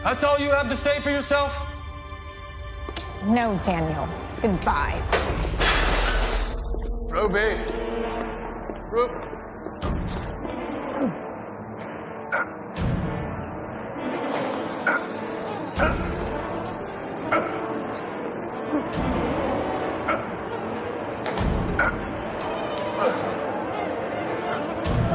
That's all you have to say for yourself? No, Daniel. Goodbye. Ruby. Ruby.